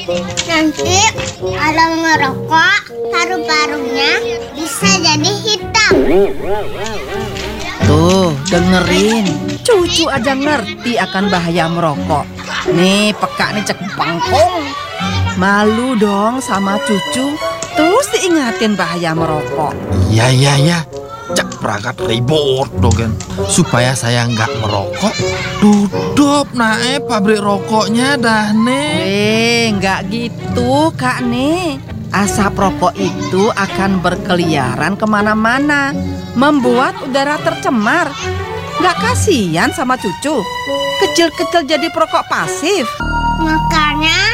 Nanti kalau ngerokok, paru-parunya bisa jadi hitam. Tuh, dengerin. Cucu aja ngerti akan bahaya merokok. Nih, peka nih cek bangkong. Malu dong sama cucu. Terus diingatin bahaya merokok. Iya. Cak perangkat ribut dogen. Supaya saya nggak merokok. Tutup naik pabrik rokoknya dah nih. Nggak gitu, Kak nih. Asap rokok itu akan berkeliaran kemana-mana, membuat udara tercemar. Nggak kasihan sama cucu? Kecil-kecil jadi perokok pasif. Makanya